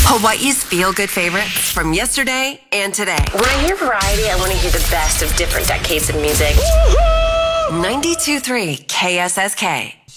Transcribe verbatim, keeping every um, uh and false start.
Hawaii's feel-good favorites from yesterday and today. When I hear variety, I want to hear the best of different decades of music. ninety-two point three K S S K.